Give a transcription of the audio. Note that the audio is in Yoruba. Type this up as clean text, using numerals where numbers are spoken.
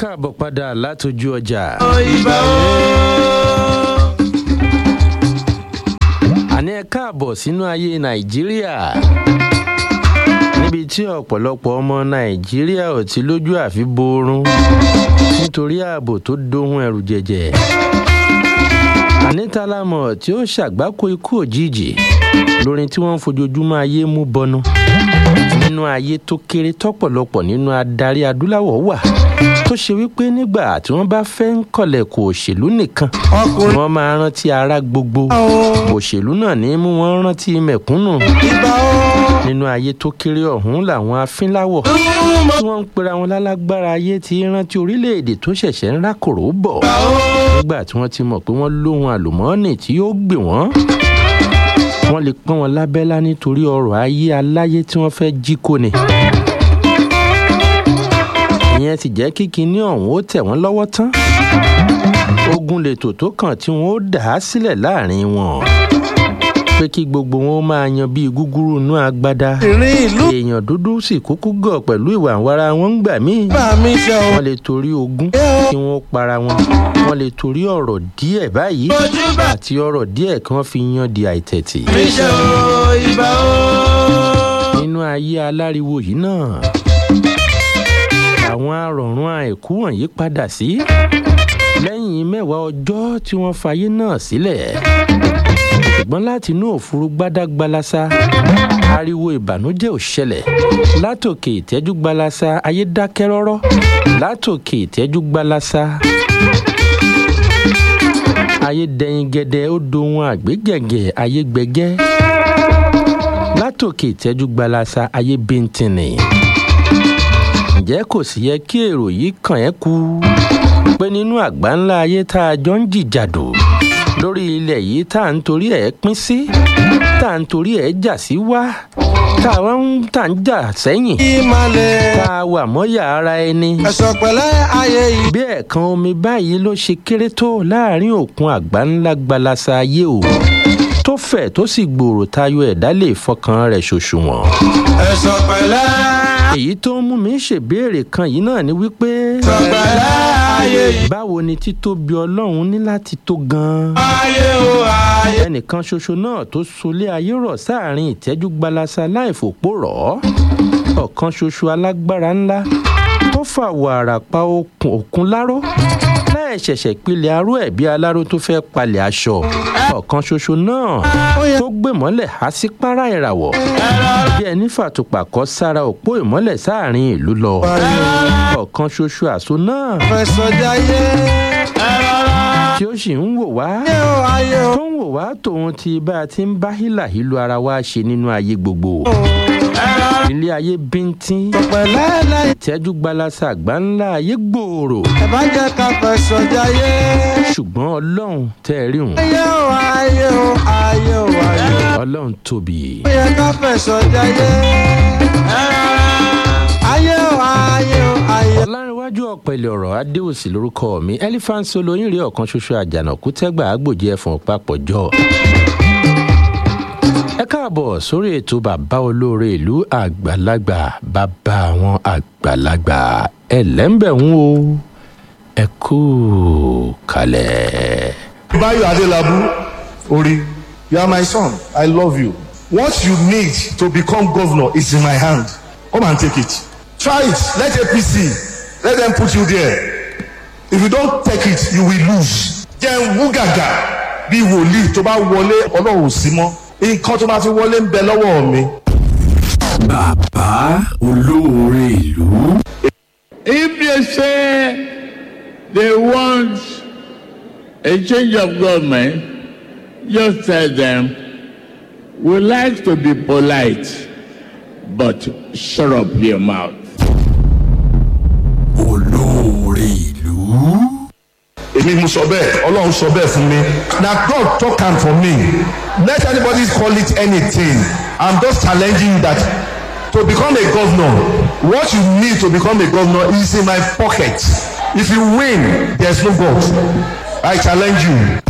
káàbọ̀ padà látọjú ọjà. àní ẹ káàbọ̀ sínú ayé nàìjíríà níbi tí ọ̀pọ̀lọpọ̀ ọmọ nàìjíríà ò ti lójú àfi borun nítorí ààbò tó dóhun ẹ̀rù jẹ̀jẹ̀. àníta lámọ̀ tí ó ṣàgbákò ikú òjijì lórin tí wọ́n ń fojoojúmọ́ ayé mú bọnu nínú ayé tó kéré tọ́pọ̀lọpọ̀ nínú adarí adúláwọ̀ wà tó ṣe wípé nígbà tí wọ́n bá fẹ́ ń kọ̀lẹ̀kùn òṣèlú nìkan wọ́n máa rántí ara gbogbo òṣèlú náà ní mú wọn rántí mẹ̀kúnnù. nínú ayé tó kéré ọ̀hún làwọn afínláwọ̀ tí wọ́n ń pera wọn lálágbára ayé ti rántí orílẹ̀-èdè tó ṣẹ̀ṣẹ̀ ń rákòrò bọ̀ nígbà tí wọ́n ti mọ̀ pé wọ́n lóhun àlùmọ́ọ́nì tí yóò gbé wọ́n wọ́n lè pọ́n wọn lábẹ́lá nítorí ọrọ̀ ayé aláyé tí wọ́n fẹ́ jí kó ni. ìyẹn sì jẹ́ kí kinní ọ̀hún ó tẹ̀ wọ́n lọ́wọ́ tán. ogun lètò tó kàn tí wọ́n ó dà á sílẹ̀ láàrin wọn. pé kí gbogbo wọn ó máa yan bíi gúgúrú inú agbada. èèyàn dúdú sì kúkú gọ̀ pẹ̀lú ìwà àwara wọn ń gbà míì. wọ́n lè torí ogun kí wọ́n para wọn. wọ́n lè torí ọ̀rọ̀ díẹ̀ báyìí àti ọ̀rọ̀ díẹ̀ kí wọ́n fi yan di àìtẹ̀tì. nínú ayé aláriwo yìí náà àwọn arọ̀rùn àìkú wọ̀nyí padà sí lẹ́yìn 10 ọjọ́ tí wọ́n fayé náà sílẹ̀. ṣùgbọ́n láti inú òfurú gbádágbalasa ariwo ìbànújẹ́ ò ṣẹlẹ̀ látòkè ìtẹ́jú gbalasa ayé dákẹ́ rọ́rọ́ látòkè ìtẹ́jú gbalasa ayé dẹyin gẹ́dẹ́ ó dohun àgbégẹ̀gẹ̀ ayé gbẹgẹ́ látòkè ìtẹ́jú gbalasa ayé bíntìnì. ǹjẹ́ kò sì yẹ kí èrò yìí kàn ẹ́ kú pé nínú àgbáńlá ayé tá a jọ ń jìjàdù lórí ilẹ̀ yìí tá à ń torí ẹ̀ pín sí tá à ń torí ẹ̀ jà sí wá tá à ń jà sẹ́yìn tá a wà mọ́yà ara ẹni. ẹ̀sọ̀ pẹ̀lẹ́ ayé yìí. bí ẹ̀kan omi báyìí ló ṣe kéré tó láàrin òkun àgbáńlá gbalasa ayé o tó fẹ̀ tó sì gbòòrò tayọ ẹ̀dá lè fọkàn rẹ̀ ṣòṣùwọ̀n. ẹ̀sọ̀ pẹ̀lẹ́. èyí tó ń mú mi ṣèbéèrè kan yìí náà ni wípé báwo ni títóbi ọlọ́run ní láti tó gan-an. ẹnìkan ṣoṣo náà tó solé ayé rọ̀ sáàrin ìtẹ́jú gbalasa láìfòpó rọ̀ ọ̀kan ṣoṣo alágbára ńlá tó fà wàrà pa òkun láró láì ṣẹ̀ṣẹ̀ pilẹ̀ aró ẹ̀ bí aláró tó fẹ́ palẹ̀ aṣọ ọ̀kan ṣoṣo náà tó gbé mọ́lẹ̀ há sí párá ìràwọ̀ bí ẹni fàtùpà kọ́ sára òpó ìmọ́lẹ̀ sáàrin ìlú lọ ọ̀kan ṣoṣo àṣọ náà tí ó sì ń wò wá tó ń wò wá tòun ti bá a ti ń bá hílàhílo ara wa ṣe nínú ayé gbogbo ilé ayé bíntín ìtẹ́jú gbalasa àgbáńlá ayé gbòòrò. ẹ bá jẹ́ ká fẹ̀sọ̀ jayé. ṣùgbọ́n ọlọ́run tẹ́ ẹ rí òun. ayé o. ọlọ́run tóbi. ó yẹ ká fẹ̀sọ̀ jayé. ayé o. ọlárẹ̀wájú ọ̀pẹ̀lẹ̀ ọ̀rọ̀ adéòsì lórúkọ mi elephant solo yín rí ọ̀kan ṣoṣo àjànàkú tẹ́gbà àgbòjì ẹ̀fọ̀n papọ̀ jọ. ẹ káàbọ̀ sórí ètò bàbá olóore ìlú àgbàlagbà bàbá àwọn àgbàlagbà ẹlẹ́mbẹ̀hún o ẹ kú kalẹ̀. Báyọ̀ Adélabú orí you are my son I love you what you need to become governor is in my hand come and take it try it let APC let them put you there if you don't take it you will lose jẹ́ wúgàgà bí wòlíì tó bá wọlé ọlọ́run sí mọ́ nǹkan tó máa fi wọlé ń bẹ lọ́wọ́ mi. Bàbá olóore ìlú. If they say they want a change of government, just tell them, we like to be polite, but shut up your mouth. Olóore ìlú. èmi mú sọ bẹ́ẹ̀ ọlọ́run sọ bẹ́ẹ̀ fún mi na God talk am for me let anybody call it anything I'm just challenging you that to become a governor what you need to become a governor is in my pocket if you win there's no God I challenge you.